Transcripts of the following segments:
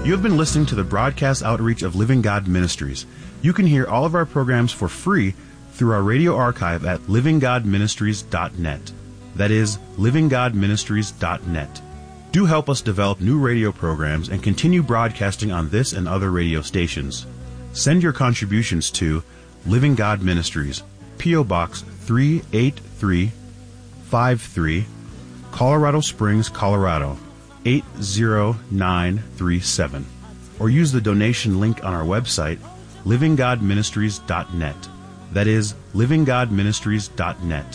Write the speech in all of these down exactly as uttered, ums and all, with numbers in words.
You have been listening to the broadcast outreach of Living God Ministries. You can hear all of our programs for free through our radio archive at living god ministries dot net. That is, living god ministries dot net. Do help us develop new radio programs and continue broadcasting on this and other radio stations. Send your contributions to Living God Ministries, P O. Box three eight three five three, Colorado Springs, Colorado eight zero nine three seven, or use the donation link on our website, living god ministries dot net. That is, living god ministries dot net.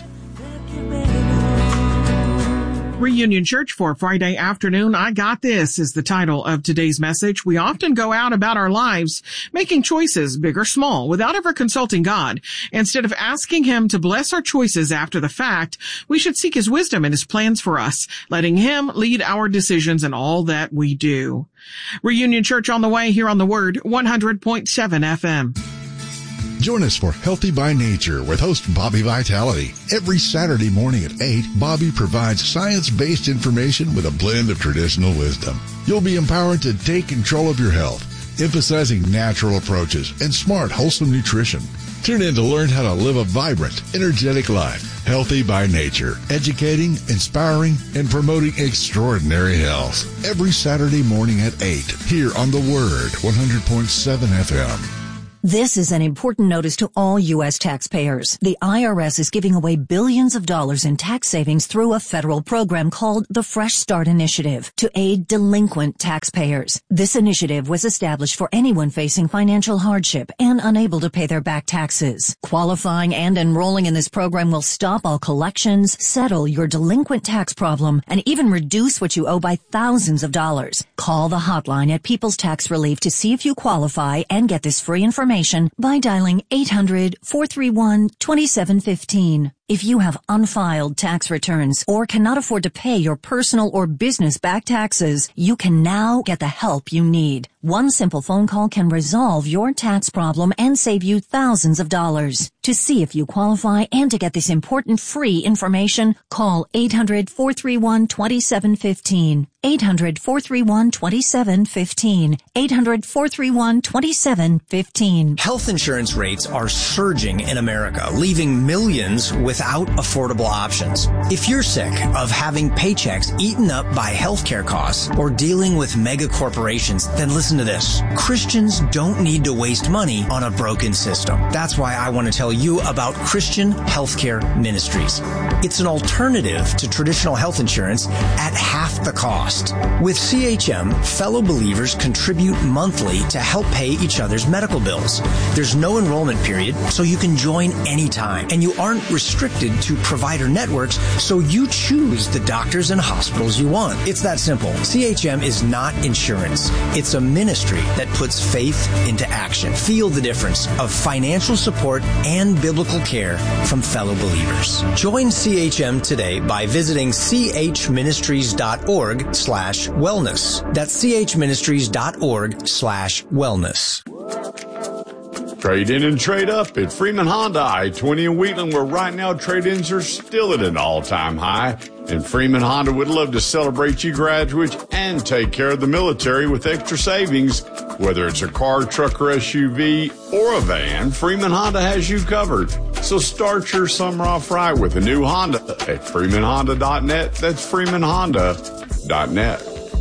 Reunion Church for Friday afternoon. I Got This is the title of today's message. We often go out about our lives making choices, big or small, without ever consulting God. Instead of asking Him to bless our choices after the fact, we should seek His wisdom and His plans for us, letting Him lead our decisions in all that we do. Reunion Church on the way here on the Word, one hundred point seven F M. Join us for Healthy by Nature with host Bobby Vitality. Every Saturday morning at eight, Bobby provides science-based information with a blend of traditional wisdom. You'll be empowered to take control of your health, emphasizing natural approaches and smart, wholesome nutrition. Tune in to learn how to live a vibrant, energetic life. Healthy by Nature, educating, inspiring, and promoting extraordinary health. Every Saturday morning at eight, here on The Word, one hundred point seven F M. This is an important notice to all U S taxpayers. The I R S is giving away billions of dollars in tax savings through a federal program called the Fresh Start Initiative to aid delinquent taxpayers. This initiative was established for anyone facing financial hardship and unable to pay their back taxes. Qualifying and enrolling in this program will stop all collections, settle your delinquent tax problem, and even reduce what you owe by thousands of dollars. Call the hotline at People's Tax Relief to see if you qualify and get this free information by dialing eight hundred, four three one, two seven one five. If you have unfiled tax returns or cannot afford to pay your personal or business back taxes, you can now get the help you need. One simple phone call can resolve your tax problem and save you thousands of dollars. To see if you qualify and to get this important free information, call eight hundred, four three one, two seven one five. eight hundred, four three one, two seven one five. eight hundred, four three one, two seven one five. Health insurance rates are surging in America, leaving millions without affordable options. If you're sick of having paychecks eaten up by healthcare costs or dealing with mega corporations, then listen to this. Christians don't need to waste money on a broken system. That's why I want to tell you about Christian Healthcare Ministries. It's an alternative to traditional health insurance at half the cost. With C H M, fellow believers contribute monthly to help pay each other's medical bills. There's no enrollment period, so you can join anytime, and you aren't restricted to provider networks, so you choose the doctors and hospitals you want. It's that simple. C H M is not insurance. It's a ministry that puts faith into action. Feel the difference of financial support and biblical care from fellow believers. Join C H M today by visiting chministries.org slash wellness. That's chministries.org slash wellness. Trade in and trade up at Freeman Honda I twenty in Wheatland, where right now trade-ins are still at an all-time high. And Freeman Honda would love to celebrate you graduates and take care of the military with extra savings. Whether it's a car, truck, or S U V, or a van, Freeman Honda has you covered. So start your summer off right with a new Honda at freeman honda dot net. That's freeman honda dot net.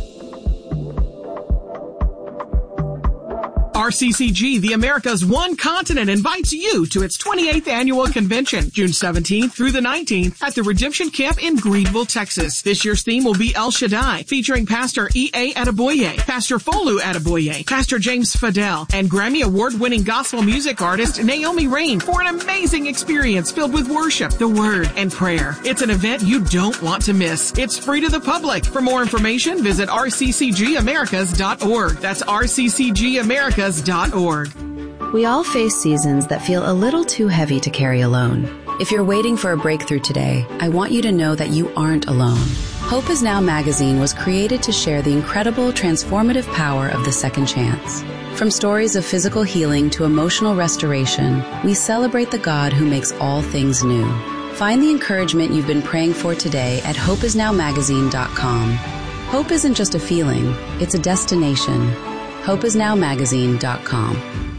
R C C G, the America's One Continent, invites you to its twenty-eighth annual convention, June seventeenth through the nineteenth at the Redemption Camp in Greenville, Texas. This year's theme will be El Shaddai, featuring Pastor E A. Adeboye, Pastor Folu Adeboye, Pastor James Fidel, and Grammy Award-winning gospel music artist Naomi Rain for an amazing experience filled with worship, the Word, and prayer. It's an event you don't want to miss. It's free to the public. For more information, visit r c c g americas dot org. That's r c c g americas dot org. We all face seasons that feel a little too heavy to carry alone. If you're waiting for a breakthrough today, I want you to know that you aren't alone. Hope Is Now magazine was created to share the incredible transformative power of the second chance. From stories of physical healing to emotional restoration, we celebrate the God who makes all things new. Find the encouragement you've been praying for today at hope is now magazine dot com. Hope isn't just a feeling, it's a destination. hope is now magazine dot com.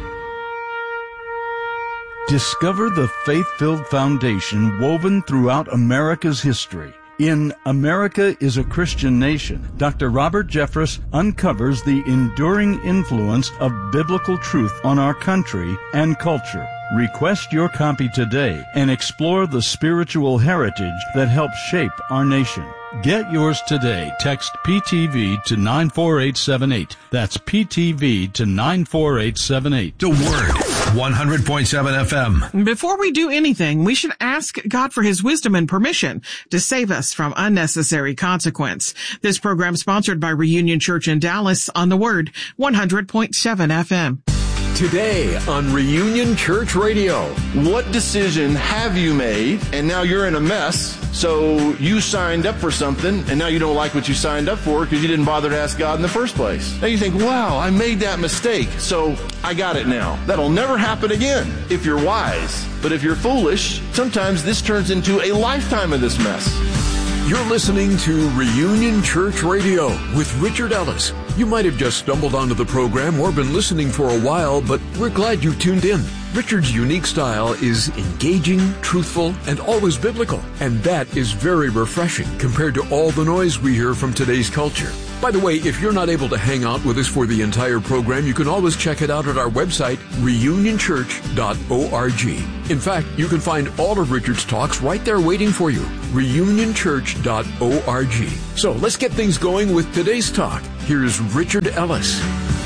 Discover the faith-filled foundation woven throughout America's history. In America is a Christian Nation, Doctor Robert Jeffress uncovers the enduring influence of biblical truth on our country and culture. Request your copy today and explore the spiritual heritage that helped shape our nation. Get yours today. Text P T V to nine four eight seven eight. That's P T V to nine four eight seven eight. The Word, one hundred point seven F M. Before we do anything, we should ask God for His wisdom and permission to save us from unnecessary consequence. This program sponsored by Reunion Church in Dallas on The Word, one hundred point seven F M. Today on Reunion Church Radio, what decision have you made and now you're in a mess? So you signed up for something and now you don't like what you signed up for because you didn't bother to ask God in the first place. Now you think, wow, I made that mistake, so I got it now. That'll never happen again if you're wise. But if you're foolish, sometimes this turns into a lifetime of this mess. You're listening to Reunion Church Radio with Richard Ellis. You might have just stumbled onto the program or been listening for a while, but we're glad you tuned in. Richard's unique style is engaging, truthful, and always biblical. And that is very refreshing compared to all the noise we hear from today's culture. By the way, if you're not able to hang out with us for the entire program, you can always check it out at our website, reunion church dot org. In fact, you can find all of Richard's talks right there waiting for you, reunion church dot org. So let's get things going with today's talk. Here's Richard Ellis.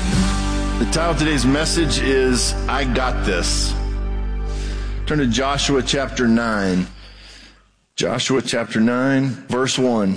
The title of today's message is, I Got This. Turn to Joshua chapter nine. Joshua chapter nine, verse one.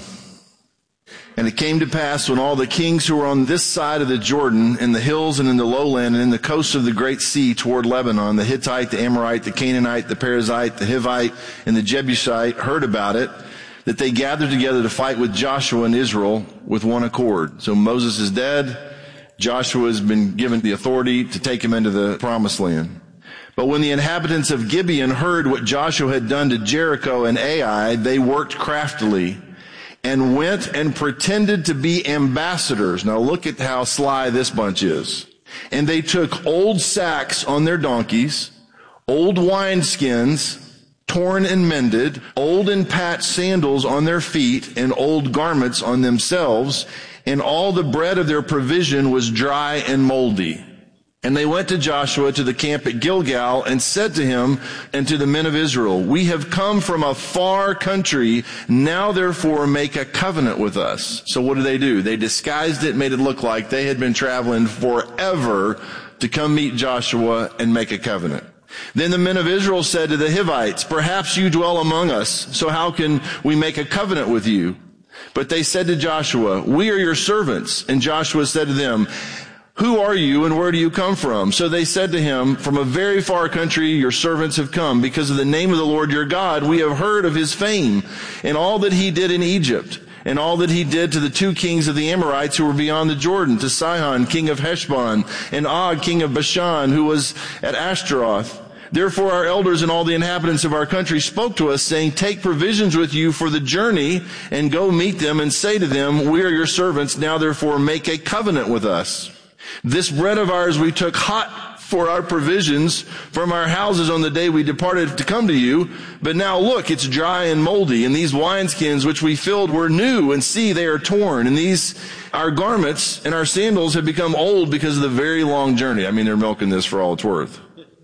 And it came to pass when all the kings who were on this side of the Jordan, in the hills and in the lowland and in the coast of the great sea toward Lebanon, the Hittite, the Amorite, the Canaanite, the Perizzite, the Hivite, and the Jebusite heard about it, that they gathered together to fight with Joshua and Israel with one accord. So Moses is dead. Joshua has been given the authority to take him into the promised land. But when the inhabitants of Gibeon heard what Joshua had done to Jericho and Ai, they worked craftily and went and pretended to be ambassadors. Now look at how sly this bunch is. And they took old sacks on their donkeys, old wineskins, torn and mended, old and patched sandals on their feet, and old garments on themselves, and all the bread of their provision was dry and moldy. And they went to Joshua to the camp at Gilgal and said to him and to the men of Israel, we have come from a far country. Now therefore make a covenant with us. So what did they do? They disguised it, made it look like they had been traveling forever to come meet Joshua and make a covenant. Then the men of Israel said to the Hivites, perhaps you dwell among us, so how can we make a covenant with you? But they said to Joshua, we are your servants. And Joshua said to them, who are you and where do you come from? So they said to him, from a very far country your servants have come. Because of the name of the Lord your God, we have heard of his fame and all that he did in Egypt, and all that he did to the two kings of the Amorites who were beyond the Jordan, to Sihon, king of Heshbon, and Og, king of Bashan, who was at Ashtaroth. Therefore our elders and all the inhabitants of our country spoke to us, saying, take provisions with you for the journey, and go meet them, and say to them, we are your servants, now therefore make a covenant with us. This bread of ours we took hot for our provisions from our houses on the day we departed to come to you. But now look, it's dry and moldy, and these wineskins which we filled were new, and see, they are torn. And these, our garments and our sandals have become old because of the very long journey. I mean, they're milking this for all it's worth.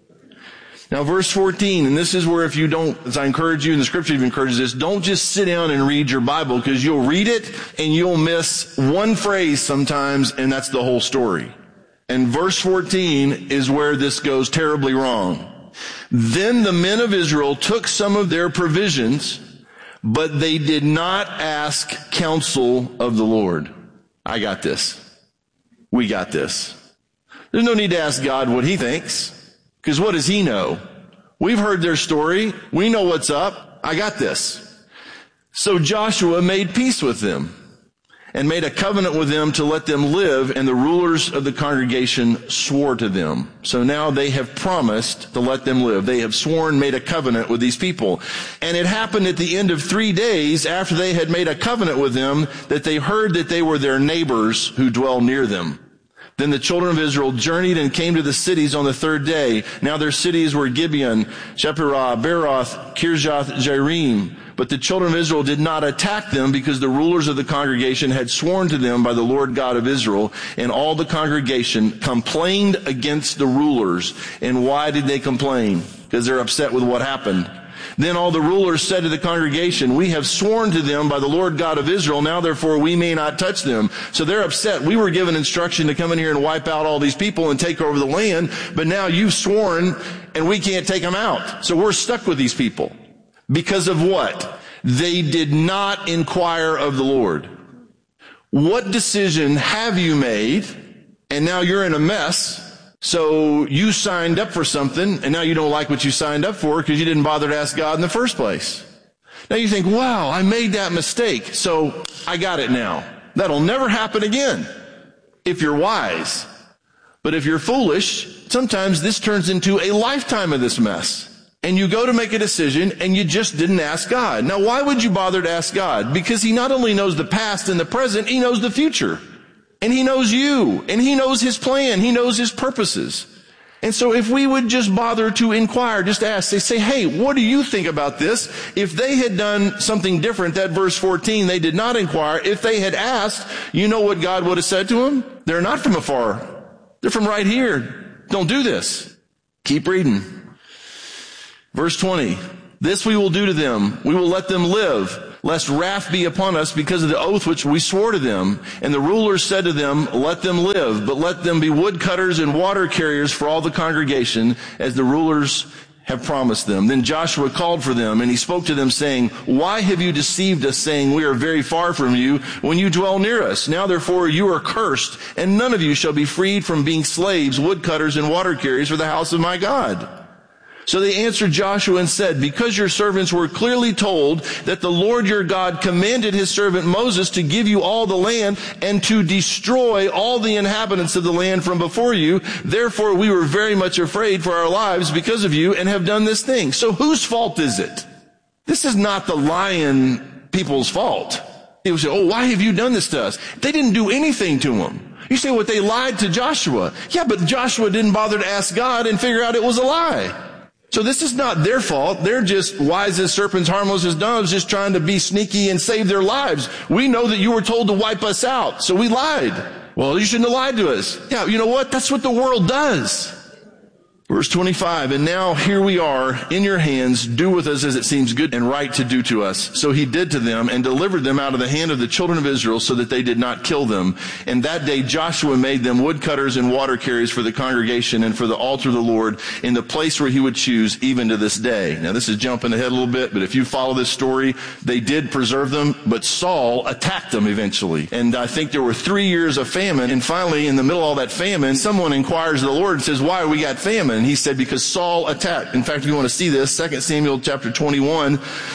Now, verse fourteen, and this is where if you don't, as I encourage you, and the scripture even encourages this, don't just sit down and read your Bible, because you'll read it and you'll miss one phrase sometimes, and that's the whole story. And verse fourteen is where this goes terribly wrong. Then the men of Israel took some of their provisions, but they did not ask counsel of the Lord. I got this. We got this. There's no need to ask God what he thinks. Because what does he know? We've heard their story. We know what's up. I got this. So Joshua made peace with them and made a covenant with them to let them live, and the rulers of the congregation swore to them. So now they have promised to let them live. They have sworn, made a covenant with these people. And it happened at the end of three days after they had made a covenant with them that they heard that they were their neighbors who dwell near them. Then the children of Israel journeyed and came to the cities on the third day. Now their cities were Gibeon, Shepherah, Beeroth, Kirjath Jearim. But the children of Israel did not attack them because the rulers of the congregation had sworn to them by the Lord God of Israel. And all the congregation complained against the rulers. And why did they complain? Because they're upset with what happened. Then all the rulers said to the congregation, we have sworn to them by the Lord God of Israel. Now therefore we may not touch them. So they're upset. We were given instruction to come in here and wipe out all these people and take over the land. But now you've sworn and we can't take them out. So we're stuck with these people. Because of what? They did not inquire of the Lord. What decision have you made? And now you're in a mess. So you signed up for something, and now you don't like what you signed up for because you didn't bother to ask God in the first place. Now you think, wow, I made that mistake, so I got it now. That'll never happen again if you're wise. But if you're foolish, sometimes this turns into a lifetime of this mess. And you go to make a decision, and you just didn't ask God. Now why would you bother to ask God? Because He not only knows the past and the present, He knows the future. And He knows you, and He knows His plan, He knows His purposes. And so if we would just bother to inquire, just ask, they say, hey, what do you think about this? If they had done something different, that verse fourteen, they did not inquire. If they had asked, you know what God would have said to them? They're not from afar. They're from right here. Don't do this. Keep reading. Verse twenty, this we will do to them. We will let them live, lest wrath be upon us because of the oath which we swore to them. And the rulers said to them, let them live, but let them be woodcutters and water carriers for all the congregation, as the rulers have promised them. Then Joshua called for them, and he spoke to them, saying, why have you deceived us, saying, we are very far from you, when you dwell near us? Now therefore you are cursed, and none of you shall be freed from being slaves, woodcutters, and water carriers for the house of my God. So they answered Joshua and said, because your servants were clearly told that the Lord your God commanded his servant Moses to give you all the land and to destroy all the inhabitants of the land from before you, therefore we were very much afraid for our lives because of you and have done this thing. So whose fault is it? This is not the lion people's fault. They would say, oh, why have you done this to us? They didn't do anything to them. You say, well, they lied to Joshua. Yeah, but Joshua didn't bother to ask God and figure out it was a lie. So this is not their fault. They're just wise as serpents, harmless as doves, just trying to be sneaky and save their lives. We know that you were told to wipe us out, so we lied. Well, you shouldn't have lied to us. Yeah, you know what? That's what the world does. Verse twenty-five, and now here we are in your hands. Do with us as it seems good and right to do to us. So he did to them and delivered them out of the hand of the children of Israel so that they did not kill them. And that day Joshua made them woodcutters and water carriers for the congregation and for the altar of the Lord in the place where he would choose, even to this day. Now this is jumping ahead a little bit, but if you follow this story, they did preserve them, but Saul attacked them eventually. And I think there were three years of famine. And finally, in the middle of all that famine, someone inquires of the Lord and says, why we got famine? And he said, because Saul attacked. In fact, if you want to see this, Second Samuel chapter twenty-one,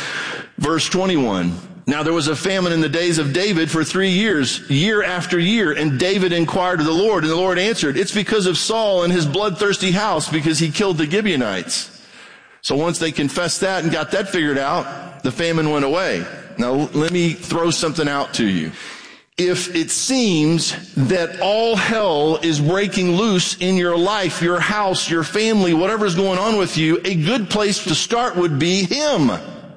verse twenty-one. Now there was a famine in the days of David for three years, year after year, and David inquired of the Lord, and the Lord answered, it's because of Saul and his bloodthirsty house, because he killed the Gibeonites. So once they confessed that and got that figured out, the famine went away. Now let me throw something out to you. If it seems that all hell is breaking loose in your life, your house, your family, whatever's going on with you, a good place to start would be Him.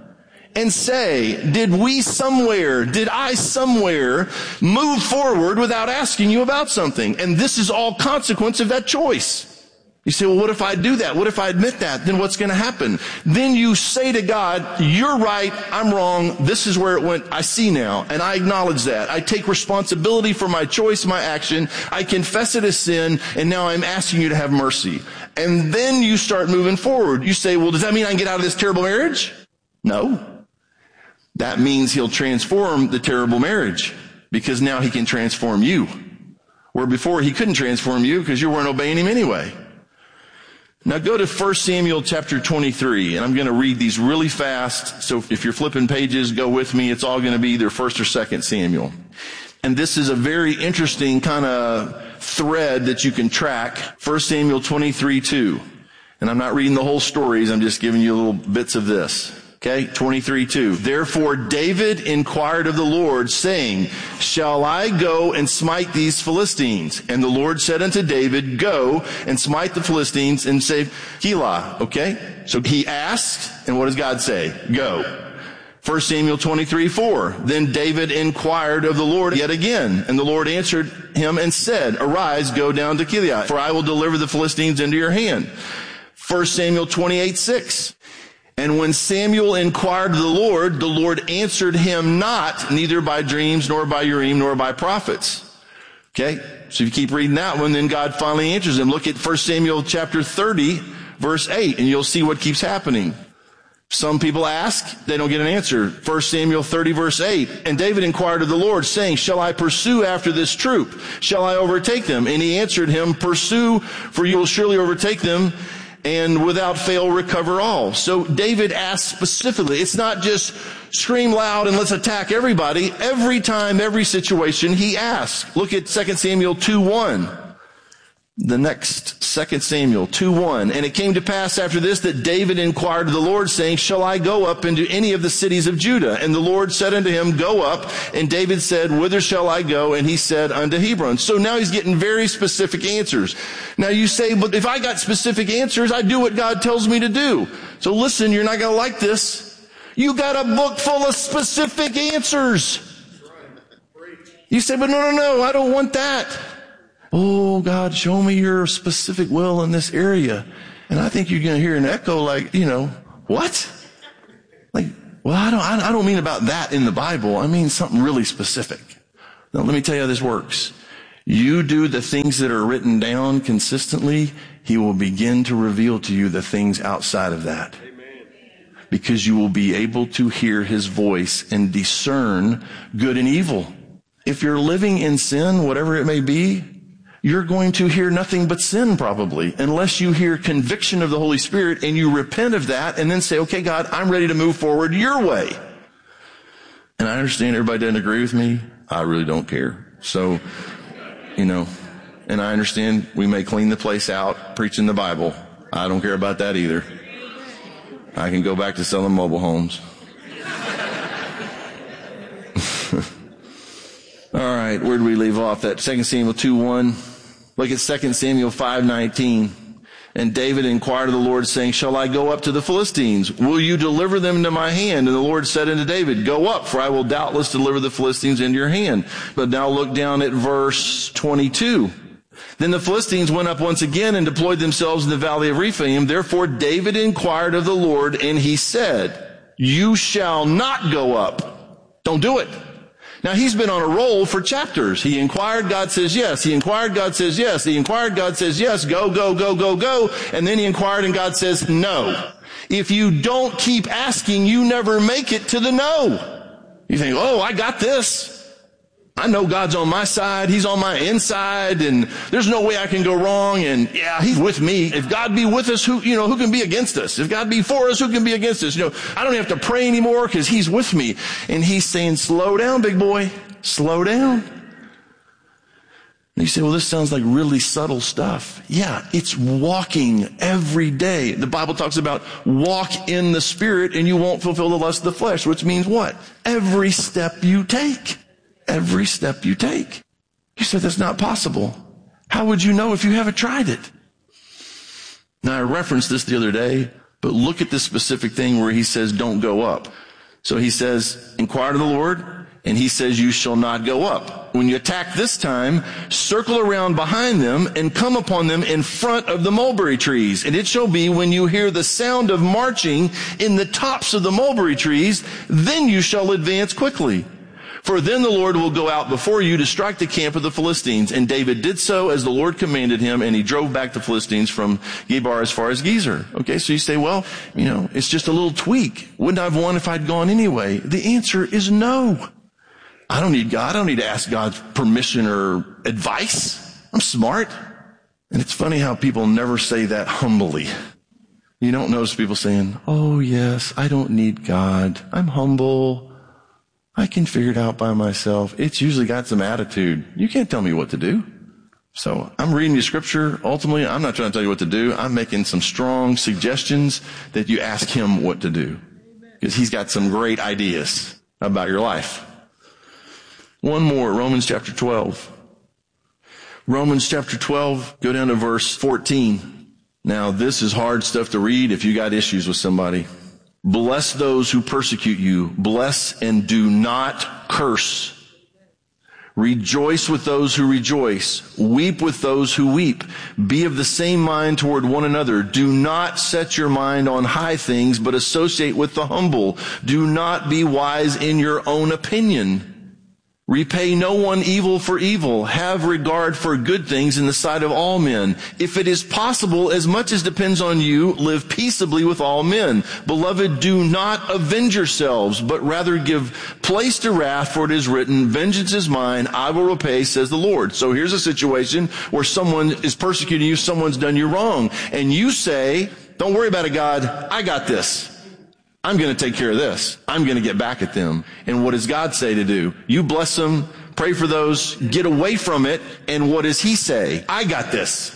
And say, did we somewhere, did I somewhere move forward without asking you about something? And this is all consequence of that choice. You say, well, what if I do that? What if I admit that? Then what's going to happen? Then you say to God, you're right, I'm wrong, this is where it went, I see now, and I acknowledge that. I take responsibility for my choice, my action, I confess it as sin, and now I'm asking you to have mercy. And then you start moving forward. You say, well, does that mean I can get out of this terrible marriage? No. That means He'll transform the terrible marriage, because now He can transform you. Where before He couldn't transform you because you weren't obeying Him anyway. Now go to First Samuel chapter twenty-three, and I'm going to read these really fast. So if you're flipping pages, go with me. It's all going to be either First or Second Samuel. And this is a very interesting kind of thread that you can track. First Samuel twenty-three two. And I'm not reading the whole stories. I'm just giving you little bits of this. Okay, twenty-three two. Therefore David inquired of the Lord, saying, shall I go and smite these Philistines? And the Lord said unto David, go and smite the Philistines and save Keilah. Okay? So he asked, and what does God say? Go. First Samuel twenty-three four. Then David inquired of the Lord yet again, and the Lord answered him and said, arise, go down to Keilah, for I will deliver the Philistines into your hand. First Samuel twenty-eight six. And when Samuel inquired of the Lord, the Lord answered him not, neither by dreams, nor by Urim, nor by prophets. Okay? So if you keep reading that one, then God finally answers him. Look at First Samuel chapter thirty, verse eight, and you'll see what keeps happening. Some people ask, they don't get an answer. First Samuel thirty, verse eight. And David inquired of the Lord, saying, shall I pursue after this troop? Shall I overtake them? And he answered him, pursue, for you will surely overtake them, and without fail recover all. So David asked specifically. It's not just scream loud and let's attack everybody. Every time, every situation, he asks. Look at Second Samuel two one. The next, Second Samuel two one. And it came to pass after this that David inquired of the Lord, saying, shall I go up into any of the cities of Judah? And the Lord said unto him, go up. And David said, whither shall I go? And he said, unto Hebron. So now he's getting very specific answers. Now you say, but if I got specific answers, I do what God tells me to do. So listen, you're not going to like this. You got a book full of specific answers. You say, but no, no, no, I don't want that. Oh, God, show me your specific will in this area. And I think you're going to hear an echo like, you know, what? Like, well, I don't, I don't mean about that in the Bible. I mean something really specific. Now, let me tell you how this works. You do the things that are written down consistently, he will begin to reveal to you the things outside of that. Amen. Because you will be able to hear his voice and discern good and evil. If you're living in sin, whatever it may be, you're going to hear nothing but sin probably, unless you hear conviction of the Holy Spirit and you repent of that and then say, okay, God, I'm ready to move forward your way. And I understand everybody doesn't agree with me. I really don't care. So, you know, and I understand we may clean the place out preaching the Bible. I don't care about that either. I can go back to selling mobile homes. All right, where did we leave off? That Second Samuel two one. Look at Second Samuel five nineteen. And David inquired of the Lord, saying, shall I go up to the Philistines? Will you deliver them into my hand? And the Lord said unto David, go up, for I will doubtless deliver the Philistines into your hand. But now look down at verse twenty-two. Then the Philistines went up once again and deployed themselves in the valley of Rephaim. Therefore David inquired of the Lord, and he said, you shall not go up. Don't do it. Now he's been on a roll for chapters. He inquired, God says yes. He inquired, God says yes. He inquired, God says yes. Go, go, go, go, go. And then he inquired and God says no. If you don't keep asking, you never make it to the no. You think, oh, I got this. I know God's on my side. He's on my inside and there's no way I can go wrong. And yeah, he's with me. If God be with us, who, you know, who can be against us? If God be for us, who can be against us? You know, I don't have to pray anymore because he's with me. And he's saying, slow down, big boy, slow down. And you say, well, this sounds like really subtle stuff. Yeah, it's walking every day. The Bible talks about walk in the Spirit and you won't fulfill the lust of the flesh, which means what? Every step you take. Every step you take. You said that's not possible. How would you know if you haven't tried it? Now, I referenced this the other day, but look at this specific thing where he says, don't go up. So he says, inquire to the Lord, and he says, you shall not go up. When you attack this time, circle around behind them and come upon them in front of the mulberry trees. And it shall be when you hear the sound of marching in the tops of the mulberry trees, then you shall advance quickly. For then the Lord will go out before you to strike the camp of the Philistines. And David did so as the Lord commanded him, and he drove back the Philistines from Gebar as far as Gezer. Okay, so you say, well, you know, it's just a little tweak. Wouldn't I have won if I'd gone anyway? The answer is no. I don't need God. I don't need to ask God's permission or advice. I'm smart. And it's funny how people never say that humbly. You don't notice people saying, oh yes, I don't need God. I'm humble. I can figure it out by myself. It's usually got some attitude. You can't tell me what to do. So I'm reading you scripture. Ultimately, I'm not trying to tell you what to do. I'm making some strong suggestions that you ask him what to do. Amen. because he's got some great ideas about your life. One more, Romans chapter twelve. Romans chapter twelve, go down to verse fourteen. Now, this is hard stuff to read if you got issues with somebody. Bless those who persecute you. Bless and do not curse. Rejoice with those who rejoice. Weep with those who weep. Be of the same mind toward one another. Do not set your mind on high things, but associate with the humble. Do not be wise in your own opinion. Repay no one evil for evil. Have regard for good things in the sight of all men. If it is possible, as much as depends on you, live peaceably with all men. Beloved, do not avenge yourselves, but rather give place to wrath, for it is written, vengeance is mine, I will repay, says the Lord. So here's a situation where someone is persecuting you, someone's done you wrong, and you say, don't worry about it, God, I got this. I'm going to take care of this. I'm going to get back at them. And what does God say to do? You bless them, pray for those, get away from it, and what does he say? I got this.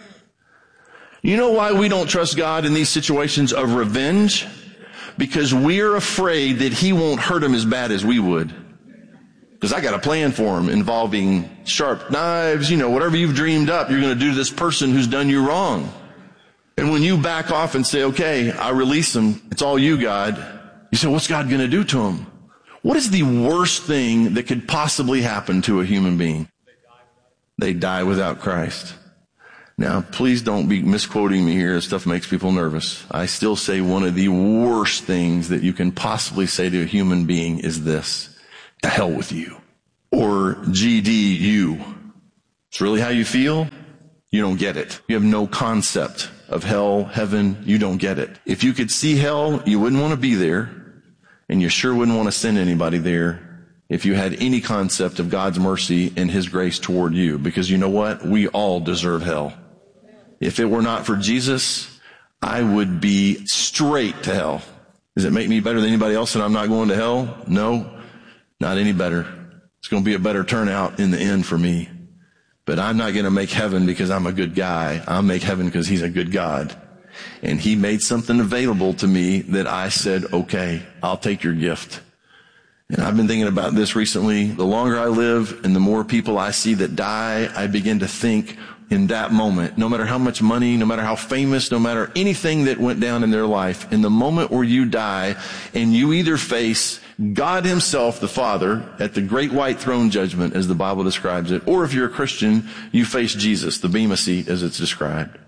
You know why we don't trust God in these situations of revenge? Because we're afraid that he won't hurt them as bad as we would. Because I got a plan for him involving sharp knives, you know, whatever you've dreamed up, you're going to do to this person who's done you wrong. And when you back off and say, okay, I release him, it's all you, God, you say, what's God going to do to him? What is the worst thing that could possibly happen to a human being? They die without Christ. Now, please don't be misquoting me here. This stuff makes people nervous. I still say one of the worst things that you can possibly say to a human being is this: to hell with you. Or G D you. It's really how you feel? You don't get it. You have no concept of hell, heaven. You don't get it. If you could see hell, you wouldn't want to be there, and you sure wouldn't want to send anybody there if you had any concept of God's mercy and his grace toward you, because you know what? We all deserve hell. If it were not for Jesus, I would be straight to hell. Does it make me better than anybody else that I'm not going to hell? No, not any better. It's going to be a better turnout in the end for me. But I'm not going to make heaven because I'm a good guy. I'll make heaven because he's a good God. And he made something available to me that I said, okay, I'll take your gift. And I've been thinking about this recently. The longer I live and the more people I see that die, I begin to think in that moment, no matter how much money, no matter how famous, no matter anything that went down in their life, in the moment where you die and you either face God himself, the Father, at the great white throne judgment, as the Bible describes it, or if you're a Christian, you face Jesus, the Bema seat, as it's described.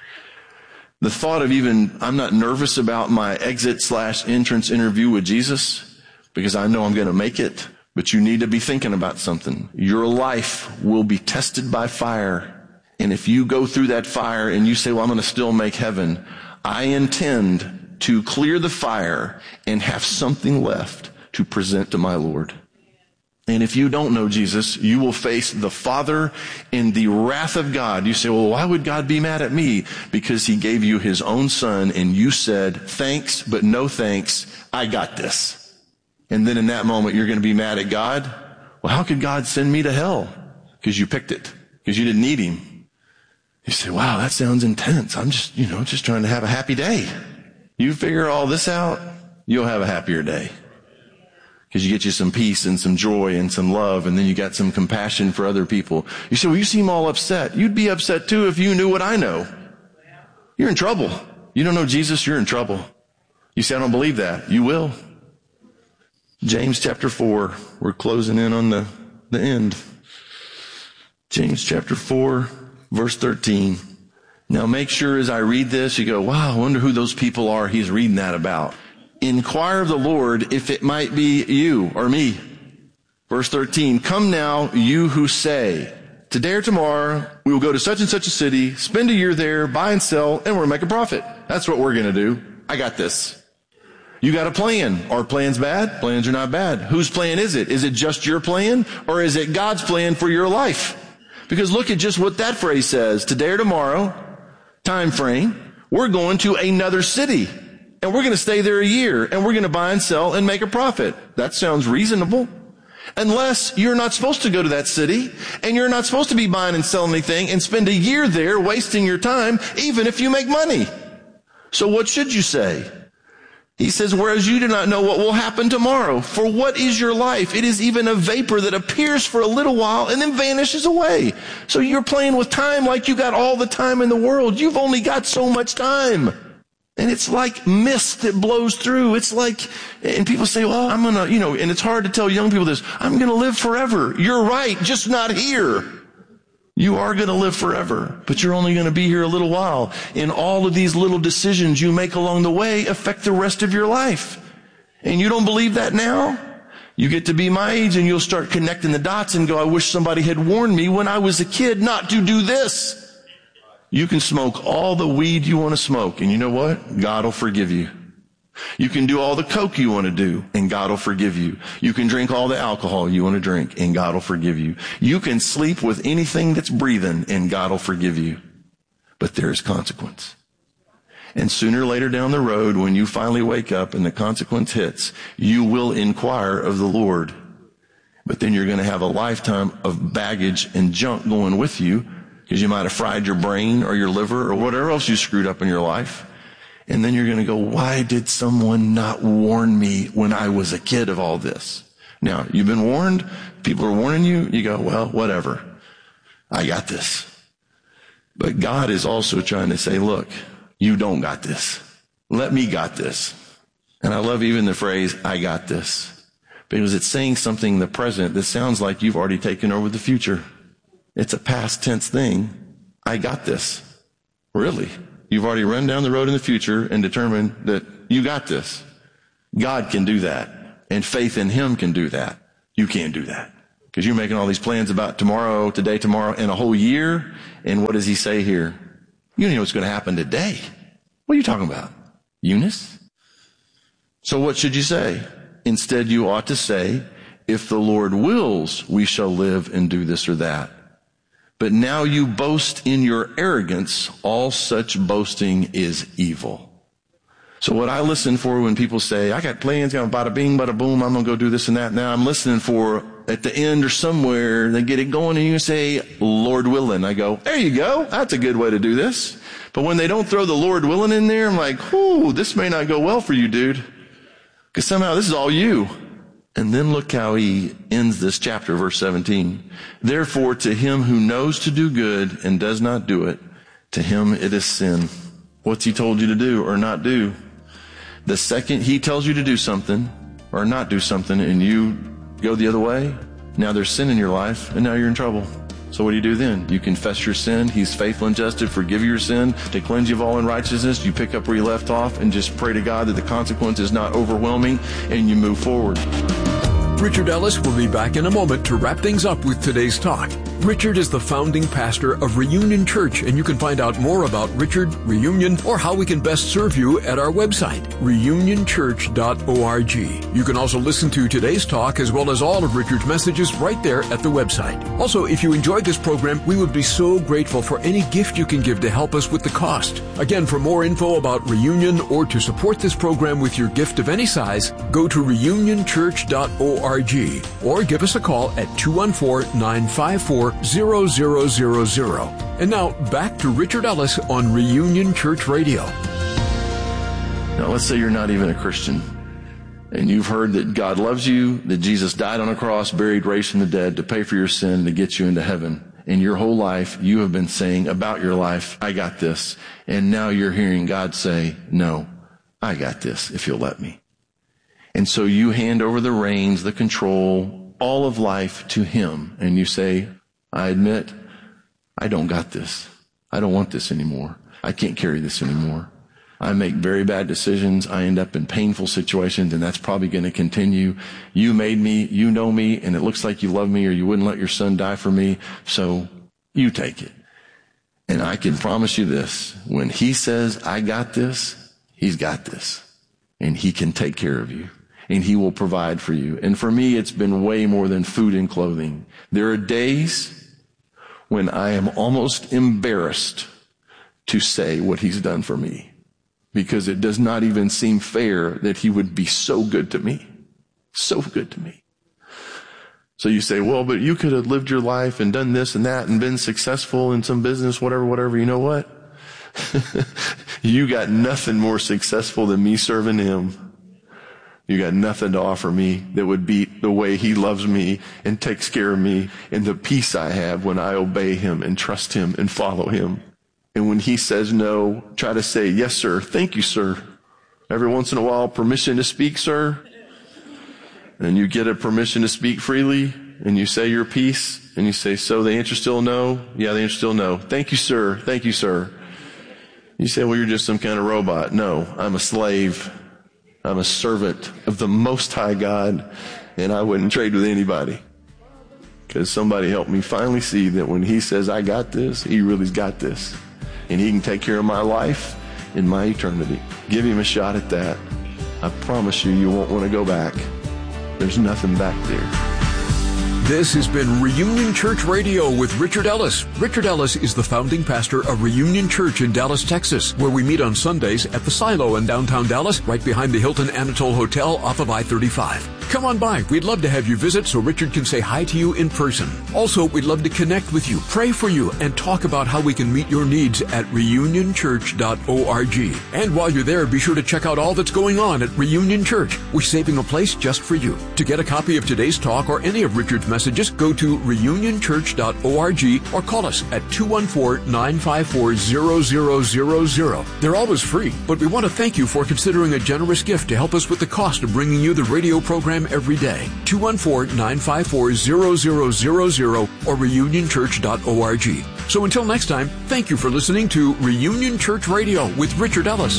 The thought of even, I'm not nervous about my exit slash entrance interview with Jesus, because I know I'm going to make it, but you need to be thinking about something. Your life will be tested by fire, and if you go through that fire and you say, well, I'm going to still make heaven, I intend to clear the fire and have something left to present to my Lord. And if you don't know Jesus, you will face the Father and the wrath of God. You say, well, why would God be mad at me? Because he gave you his own son and you said, thanks, but no thanks. I got this. And then in that moment, you're going to be mad at God. Well, how could God send me to hell? Because you picked it. Because you didn't need him. You say, wow, that sounds intense. I'm just, you know, just trying to have a happy day. You figure all this out, you'll have a happier day. Because you get you some peace and some joy and some love, and then you got some compassion for other people. You say, well, you seem all upset. You'd be upset too if you knew what I know. You're in trouble. You don't know Jesus, you're in trouble. You say, I don't believe that. You will. James chapter four. We're closing in on the, the end. James chapter four, verse thirteen. Now make sure as I read this, you go, wow, I wonder who those people are he's reading that about. Inquire of the Lord if it might be you or me. Verse thirteen, come now, you who say, today or tomorrow, we will go to such and such a city, spend a year there, buy and sell, and we'll make a profit. That's what we're going to do. I got this. You got a plan. Are plans bad? Plans are not bad. Whose plan is it? Is it just your plan, or is it God's plan for your life? Because look at just what that phrase says. Today or tomorrow, time frame, we're going to another city. And we're going to stay there a year, and we're going to buy and sell and make a profit. That sounds reasonable. Unless you're not supposed to go to that city, and you're not supposed to be buying and selling anything and spend a year there wasting your time, even if you make money. So what should you say? He says, whereas you do not know what will happen tomorrow. For what is your life? It is even a vapor that appears for a little while and then vanishes away. So you're playing with time like you got all the time in the world. You've only got so much time. And it's like mist that blows through. It's like, and people say, well, I'm going to, you know, and it's hard to tell young people this, I'm going to live forever. You're right, just not here. You are going to live forever, but you're only going to be here a little while. And all of these little decisions you make along the way affect the rest of your life. And you don't believe that now? You get to be my age and you'll start connecting the dots and go, I wish somebody had warned me when I was a kid not to do this. You can smoke all the weed you want to smoke, and you know what? God will forgive you. You can do all the coke you want to do, and God will forgive you. You can drink all the alcohol you want to drink, and God will forgive you. You can sleep with anything that's breathing, and God will forgive you. But there is consequence. And sooner or later down the road, when you finally wake up and the consequence hits, you will inquire of the Lord. But then you're going to have a lifetime of baggage and junk going with you, because you might have fried your brain or your liver or whatever else you screwed up in your life. And then you're going to go, why did someone not warn me when I was a kid of all this? Now, you've been warned. People are warning you. You go, well, whatever. I got this. But God is also trying to say, look, you don't got this. Let me got this. And I love even the phrase, I got this. Because it's saying something in the present that sounds like you've already taken over the future. It's a past tense thing. I got this. Really? You've already run down the road in the future and determined that you got this. God can do that. And faith in Him can do that. You can't do that. Because you're making all these plans about tomorrow, today, tomorrow, and a whole year. And what does He say here? You don't know what's going to happen today. What are you talking about? Eunice? So what should you say? Instead, you ought to say, if the Lord wills, we shall live and do this or that. But now you boast in your arrogance. All such boasting is evil. So what I listen for when people say, I got plans, got bada bing, bada boom, I'm going to go do this and that. Now I'm listening for at the end or somewhere, they get it going and you say, Lord willing. I go, there you go. That's a good way to do this. But when they don't throw the Lord willing in there, I'm like, whoo, this may not go well for you, dude. Because somehow this is all you. And then look how he ends this chapter, verse seventeen. Therefore, to him who knows to do good and does not do it, to him it is sin. What's he told you to do or not do? The second he tells you to do something or not do something and you go the other way, now there's sin in your life and now you're in trouble. So what do you do then? You confess your sin. He's faithful and just to forgive your sin, to cleanse you of all unrighteousness. You pick up where you left off and just pray to God that the consequence is not overwhelming and you move forward. Richard Ellis will be back in a moment to wrap things up with today's talk. Richard is the founding pastor of Reunion Church, and you can find out more about Richard, Reunion, or how we can best serve you at our website, reunion church dot org. You can also listen to today's talk as well as all of Richard's messages right there at the website. Also, if you enjoyed this program, we would be so grateful for any gift you can give to help us with the cost. Again, for more info about Reunion or to support this program with your gift of any size, go to reunion church dot org or give us a call at two one four, nine five four, zero zero zero zero. And now back to Richard Ellis on Reunion Church Radio. Now let's say you're not even a Christian and you've heard that God loves you, that Jesus died on a cross, buried, raised from the dead to pay for your sin, to get you into heaven. In your whole life, you have been saying about your life, I got this. And now you're hearing God say, no, I got this if you'll let me. And so you hand over the reins, the control, all of life to Him. And you say, I admit, I don't got this. I don't want this anymore. I can't carry this anymore. I make very bad decisions. I end up in painful situations, and that's probably going to continue. You made me, you know me, and it looks like you love me or you wouldn't let your son die for me. So you take it. And I can promise you this. When He says, I got this, He's got this. And He can take care of you. And He will provide for you. And for me, it's been way more than food and clothing. There are days when I am almost embarrassed to say what He's done for me, because it does not even seem fair that He would be so good to me. So good to me. So you say, well, but you could have lived your life and done this and that and been successful in some business, whatever, whatever. You know what? You got nothing more successful than me serving Him. You got nothing to offer me that would beat the way he loves me and takes care of me and the peace I have when I obey him and trust him and follow him. And when he says no, try to say, yes, sir. Thank you, sir. Every once in a while, permission to speak, sir. And you get a permission to speak freely and you say your piece and you say, so the answer's still no? Yeah, the answer's still no. Thank you, sir. Thank you, sir. You say, well, you're just some kind of robot. No, I'm a slave. I'm a servant of the Most High God, and I wouldn't trade with anybody. Because somebody helped me finally see that when he says, I got this, he really's got this. And he can take care of my life and my eternity. Give him a shot at that. I promise you, you won't want to go back. There's nothing back there. This has been Reunion Church Radio with Richard Ellis. Richard Ellis is the founding pastor of Reunion Church in Dallas, Texas, where we meet on Sundays at the Silo in downtown Dallas, right behind the Hilton Anatole Hotel off of I thirty-five. Come on by. We'd love to have you visit so Richard can say hi to you in person. Also, we'd love to connect with you, pray for you, and talk about how we can meet your needs at reunion church dot org. And while you're there, be sure to check out all that's going on at Reunion Church. We're saving a place just for you. To get a copy of today's talk or any of Richard's messages, go to reunion church dot org or call us at two one four, nine five four, zero zero zero zero. They're always free, but we want to thank you for considering a generous gift to help us with the cost of bringing you the radio program every day. two one four, nine five four, zero zero zero zero or reunion church dot org. So until next time, thank you for listening to Reunion Church Radio with Richard Ellis.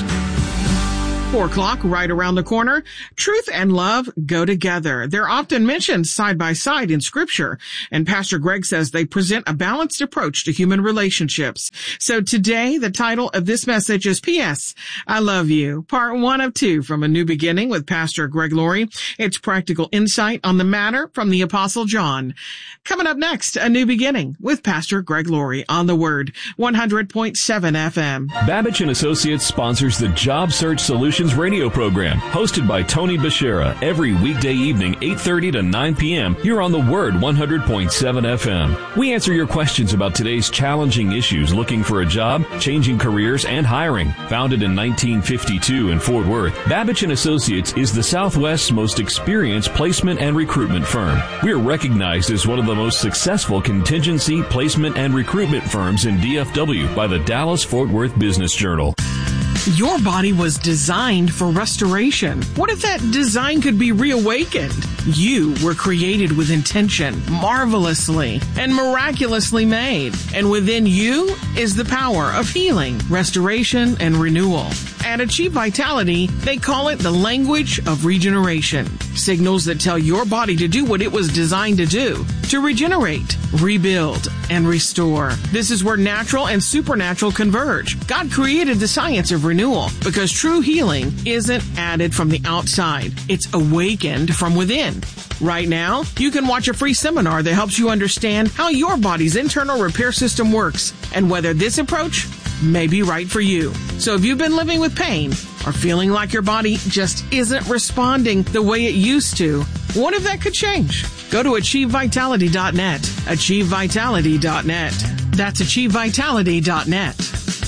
Four o'clock, right around the corner. Truth and love go together. They're often mentioned side by side in Scripture, and Pastor Greg says they present a balanced approach to human relationships. So today, the title of this message is P S I Love You, part one of two from A New Beginning with Pastor Greg Laurie. It's practical insight on the matter from the Apostle John. Coming up next, A New Beginning with Pastor Greg Laurie on The Word, one hundred point seven F M. Babbage and Associates sponsors the Job Search Solutions radio program, hosted by Tony Bashera, every weekday evening, eight thirty to nine p.m. here on The Word, one hundred point seven F M. We answer your questions about today's challenging issues, looking for a job, changing careers, and hiring. Founded in nineteen fifty-two in Fort Worth, Babbage and Associates is the Southwest's most experienced placement and recruitment firm. We are recognized as one of the most successful contingency, placement, and recruitment firms in D F W by the Dallas-Fort Worth Business Journal. Your body was designed for restoration. What if that design could be reawakened? You were created with intention, marvelously and miraculously made. And within you is the power of healing, restoration, and renewal. At Achieve Vitality, they call it the language of regeneration. Signals that tell your body to do what it was designed to do, to regenerate, rebuild, and restore. This is where natural and supernatural converge. God created the science of renewal because true healing isn't added from the outside. It's awakened from within. Right now, you can watch a free seminar that helps you understand how your body's internal repair system works and whether this approach may be right for you. So if you've been living with pain or feeling like your body just isn't responding the way it used to, what if that could change? Go to achieve vitality dot net. achieve vitality dot net. That's achieve vitality dot net.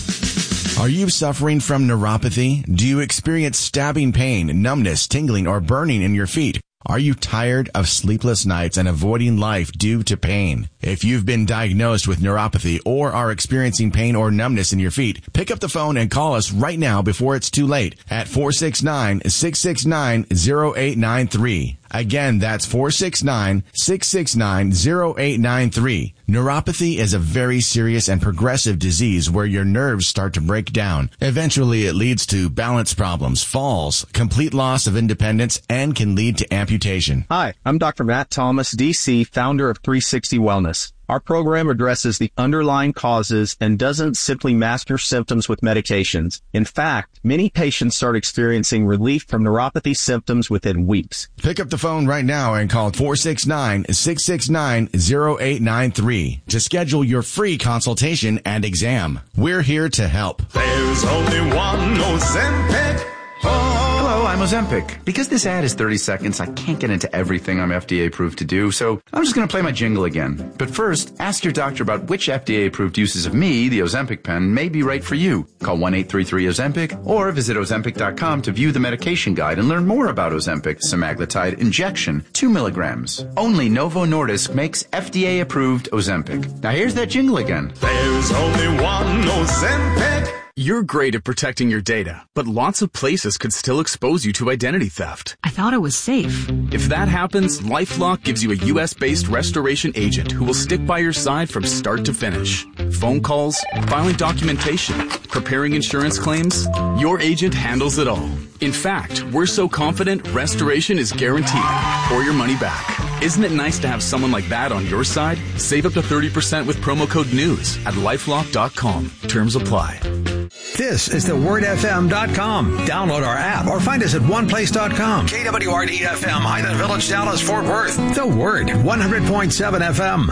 Are you suffering from neuropathy? Do you experience stabbing pain, numbness, tingling, or burning in your feet? Are you tired of sleepless nights and avoiding life due to pain? If you've been diagnosed with neuropathy or are experiencing pain or numbness in your feet, pick up the phone and call us right now before it's too late at four six nine, six six nine, zero eight nine three. Again, that's four six nine, six six nine, zero eight nine three. Neuropathy is a very serious and progressive disease where your nerves start to break down. Eventually, it leads to balance problems, falls, complete loss of independence, and can lead to amputation. Hi, I'm Doctor Matt Thomas, D C, founder of three sixty Wellness. Our program addresses the underlying causes and doesn't simply mask your symptoms with medications. In fact, many patients start experiencing relief from neuropathy symptoms within weeks. Pick up the phone right now and call four six nine, six six nine, zero eight nine three to schedule your free consultation and exam. We're here to help. There's only one Ozempic. Oh. Hello, I'm I'm Ozempic. Because this ad is thirty seconds, I can't get into everything I'm F D A approved to do, so I'm just going to play my jingle again. But first, ask your doctor about which F D A approved uses of me, the Ozempic pen, may be right for you. Call one eight three three Ozempic or visit Ozempic dot com to view the medication guide and learn more about Ozempic semaglutide injection, two milligrams. Only Novo Nordisk makes F D A approved Ozempic. Now here's that jingle again. There's only one Ozempic. You're great at protecting your data, but lots of places could still expose you to identity theft. I thought it was safe. If that happens, LifeLock gives you a U S-based restoration agent who will stick by your side from start to finish. Phone calls, filing documentation, preparing insurance claims, your agent handles it all. In fact, we're so confident restoration is guaranteed or your money back. Isn't it nice to have someone like that on your side? Save up to thirty percent with promo code NEWS at lifelock dot com. Terms apply. This is the word f m dot com. Download our app or find us at one place dot com. K W R D F M, Highland Village, Dallas, Fort Worth. The Word, one hundred point seven F M.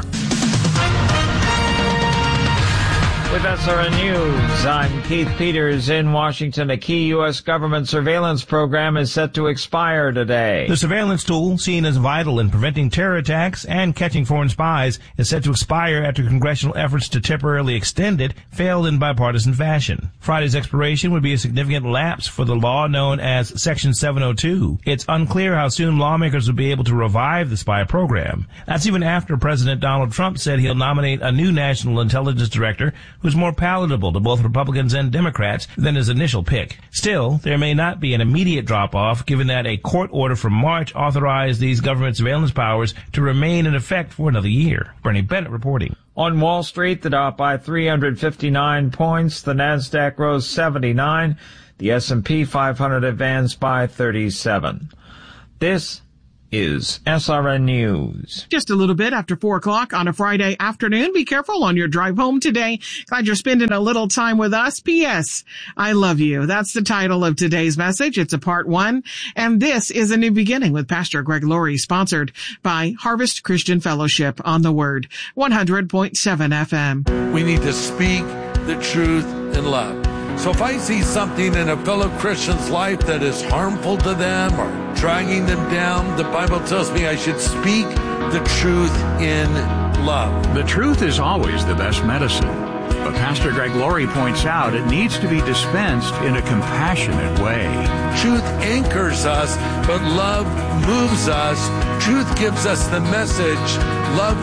With S R N News, I'm Keith Peters in Washington. A key U S government surveillance program is set to expire today. The surveillance tool, seen as vital in preventing terror attacks and catching foreign spies, is set to expire after congressional efforts to temporarily extend it failed in bipartisan fashion. Friday's expiration would be a significant lapse for the law known as Section seven oh two. It's unclear how soon lawmakers will be able to revive the spy program. That's even after President Donald Trump said he'll nominate a new national intelligence director who's more palatable to both Republicans and Democrats than his initial pick. Still, there may not be an immediate drop-off given that a court order from March authorized these government surveillance powers to remain in effect for another year. Bernie Bennett reporting. On Wall Street, the Dow by three hundred fifty-nine points, the Nasdaq rose seventy-nine, the S and P five hundred advanced by thirty-seven. This is S R N News. Just a little bit after four o'clock on a Friday afternoon. Be careful on your drive home today. Glad you're spending a little time with us. P S. I love you. That's the title of today's message. It's a part one. And this is a new beginning with Pastor Greg Laurie, sponsored by Harvest Christian Fellowship on the Word, one hundred point seven F M. We need to speak the truth in love. So if I see something in a fellow Christian's life that is harmful to them or dragging them down, the Bible tells me I should speak the truth in love. The truth is always the best medicine. But Pastor Greg Laurie points out it needs to be dispensed in a compassionate way. Truth anchors us, but love moves us. Truth gives us the message. Love